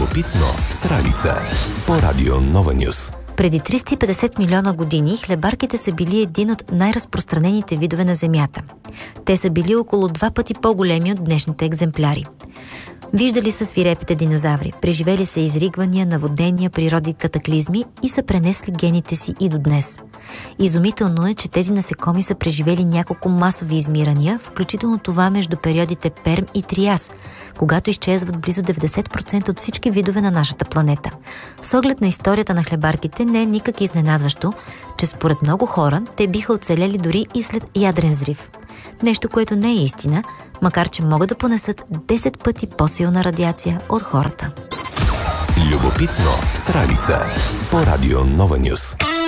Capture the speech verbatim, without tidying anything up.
Любопитно с Ралица по Радио Нова Нюс. Преди триста и петдесет милиона години хлебарките са били един от най-разпространените видове на Земята. Те са били около два пъти по-големи от днешните екземпляри. Виждали са свирепите динозаври, преживели са изригвания, наводнения, природни катаклизми и са пренесли гените си и до днес. Изумително е, че тези насекоми са преживели няколко масови измирания, включително това между периодите Перм и Триас, когато изчезват близо деветдесет процента от всички видове на нашата планета. С оглед на историята на хлебарките не е никак изненадващо, че според много хора те биха оцелели дори и след ядрен взрив. Нещо, което не е истина, макар че могат да понесат десет пъти по-силна радиация от хората. Любопитно с Ралица по Радио Нова Нюс.